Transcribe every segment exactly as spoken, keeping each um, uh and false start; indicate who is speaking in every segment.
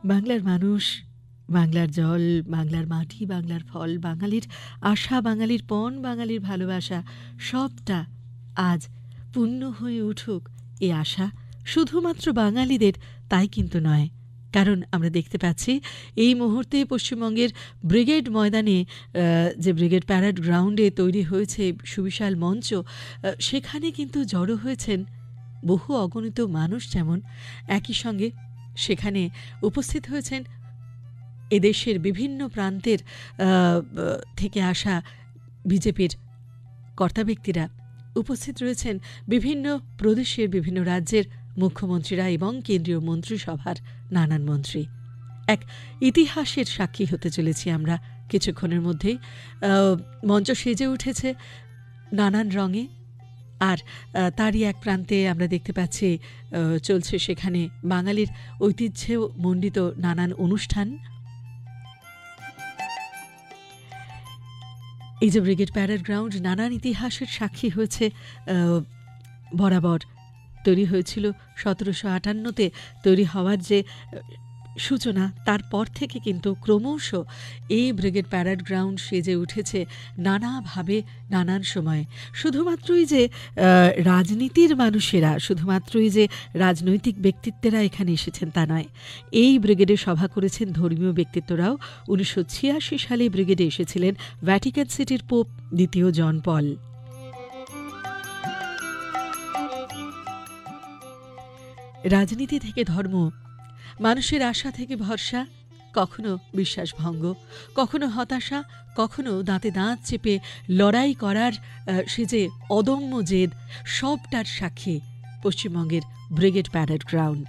Speaker 1: বাংলার মানুষ, বাংলার জল, বাংলার মাটি, বাংলার ফল, বাঙালির আশা, বাঙালির পণ, বাঙালির ভালোবাসা সবটা আজ পূর্ণ হয়ে উঠুক এ আশা শুধুমাত্র বাঙালিদের তাই কিন্তু নয়। কারণ আমরা দেখতে পাচ্ছি এই মুহূর্তে পশ্চিমবঙ্গের ব্রিগেড ময়দানে যে ব্রিগেড প্যারেড গ্রাউন্ডে তৈরি হয়েছে সুবিশাল মঞ্চ, সেখানে কিন্তু জড়ো হয়েছেন বহু অগণিত মানুষ। যেমন একই সঙ্গে সেখানে উপস্থিত হয়েছেন এদেশের বিভিন্ন প্রান্তের থেকে আসা বিজেপির কর্তা ব্যক্তিরা, উপস্থিত রয়েছেন বিভিন্ন প্রদেশের বিভিন্ন রাজ্যের মুখ্যমন্ত্রীরা এবং কেন্দ্রীয় মন্ত্রিসভার নানান মন্ত্রী। এক ইতিহাসের সাক্ষী হতে চলেছি আমরা কিছুক্ষণের মধ্যেই। মঞ্চ সেজে উঠেছে নানান রঙে, আর তারই এক প্রান্তে আমরা দেখতে পাচ্ছি চলছে সেখানে বাঙালির ঐতিহ্যে মণ্ডিত নানান অনুষ্ঠান। এই যে ব্রিগেড প্যারেড গ্রাউন্ড নানান ইতিহাসের সাক্ষী হয়েছে, বরাবর তৈরি হয়েছিল সতেরোশো আটান্নতে তৈরি হওয়ার যে সূচনা, তারপর থেকে কিন্তু ক্রমশ এই ব্রিগেড প্যারেড গ্রাউন্ড সেজে উঠেছে নানাভাবে নানান সময়ে। শুধুমাত্রই যে রাজনীতির মানুষেরা, শুধুমাত্রই যে রাজনৈতিক ব্যক্তিত্বেরা এখানে এসেছেন তা নয়, এই ব্রিগেডে সভা করেছেন ধর্মীয় ব্যক্তিত্বরাও। উনিশশো ছিয়াশি সালে ব্রিগেডে এসেছিলেন ভ্যাটিকান সিটির পোপ দ্বিতীয় জন পল। রাজনীতি থেকে ধর্ম, মানুষের আশা থেকে ভরসা, কখনো বিশ্বাসভঙ্গ, কখনো হতাশা, কখনো দাঁতে দাঁত চেপে লড়াই করার সে যে অদম্য জেদ, সবটার সাক্ষী পশ্চিমবঙ্গের ব্রিগেড প্যারেড গ্রাউন্ড।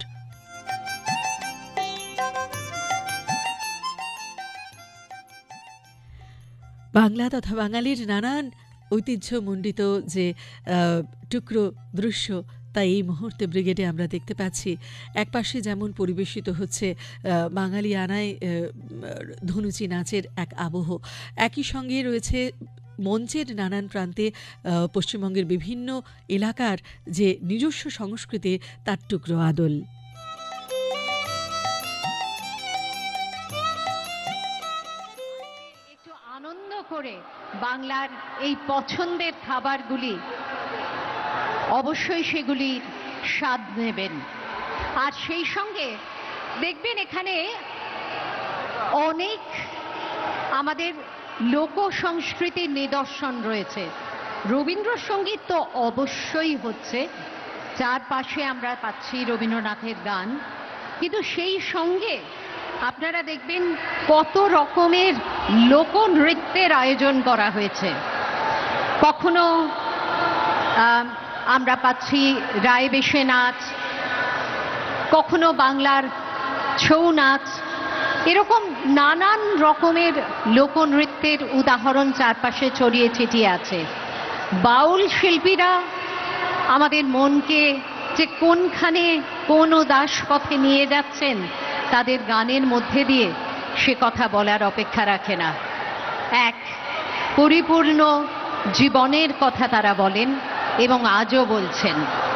Speaker 1: বাংলা তথা বাঙালির নানান ঐতিহ্যমণ্ডিত যে টুকরো দৃশ্য, তাই এই মুহূর্তে ব্রিগেডে আমরা দেখতে পাচ্ছি একপাশে যেমন পরিবেশিত হচ্ছে বাঙালি আনায় ধনুচি নাচের এক আবহ, একই সঙ্গে রয়েছে মঞ্চের নানান প্রান্তে পশ্চিমবঙ্গের বিভিন্ন এলাকার যে নিজস্ব সংস্কৃতি, তার টুকরো আদল।
Speaker 2: একটু আনন্দ করে বাংলার এই পছন্দের খাবারগুলি অবশ্যই সেগুলির স্বাদ নেবেন। আর সেই সঙ্গে দেখবেন এখানে অনেক আমাদের লোক সংস্কৃতির নিদর্শন রয়েছে। রবীন্দ্রসঙ্গীত তো অবশ্যই হচ্ছে, চারপাশে আমরা পাচ্ছি রবীন্দ্রনাথের গান, কিন্তু সেই সঙ্গে আপনারা দেখবেন কত রকমের লোকনৃত্যের আয়োজন করা হয়েছে। কখনো আমরা পাচ্ছি রায়বেশে নাচ, কখনো বাংলার ছৌ নাচ, এরকম নানান রকমের লোকনৃত্যের উদাহরণ চারপাশে ছড়িয়ে ছিটিয়ে আছে। বাউল শিল্পীরা আমাদের মনকে যে কোনখানে কোন উদাস পথে নিয়ে যাচ্ছেন তাদের গানের মধ্যে দিয়ে, সে কথা বলার অপেক্ষা রাখে না। এক পরিপূর্ণ জীবনের কথা তারা বলেন এবং আজও বলছেন।